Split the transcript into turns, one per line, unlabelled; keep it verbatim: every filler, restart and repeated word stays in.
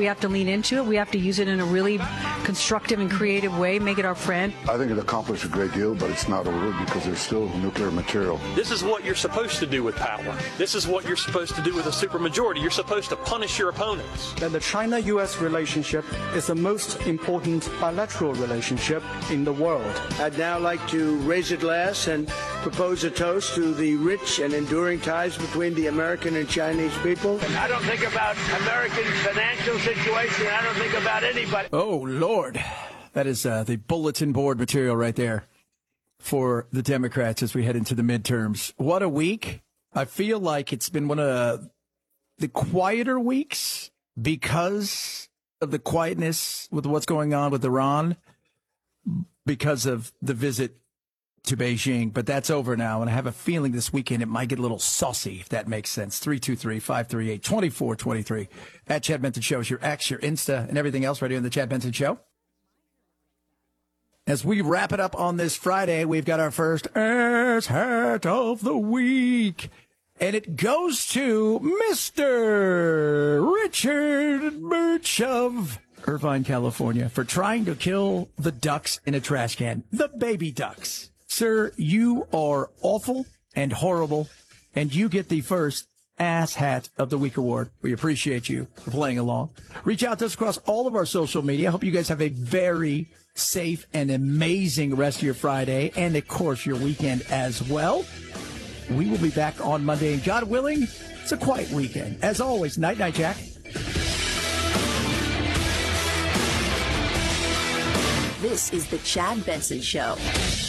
We have to lean into it. We have to use it in a really constructive and creative way, make it our friend.
I think it accomplished a great deal, but it's not over because there's still nuclear material.
This is what you're supposed to do with power. This is what you're supposed to do with a supermajority. You're supposed to punish your opponents.
And the China-U S relationship is the most important bilateral relationship in the world.
I'd now like to raise a glass and propose a toast to the rich and enduring ties between the American and Chinese people.
I don't think about American financial situation. I don't think about anybody.
Oh, Lord. That is uh, the bulletin board material right there for the Democrats as we head into the midterms. What a week. I feel like it's been one of the quieter weeks because of the quietness with what's going on with Iran, because of the visit to Beijing, but that's over now, and I have a feeling this weekend it might get a little saucy, if that makes sense. three two three, five three eight, two four two three. At Chad Benson Show is your X, your Insta, and everything else right here on the Chad Benson Show. As we wrap it up on this Friday, we've got our first ass hat of the week, and it goes to Mister Richard Birch of Irvine, California, for trying to kill the ducks in a trash can. The baby ducks. Sir, you are awful and horrible, and you get the first Ass Hat of the Week award. We appreciate you for playing along. Reach out to us across all of our social media. I hope you guys have a very safe and amazing rest of your Friday, and, of course, your weekend as well. We will be back on Monday, and God willing, it's a quiet weekend. As always, night-night, Jack.
This is the Chad Benson Show.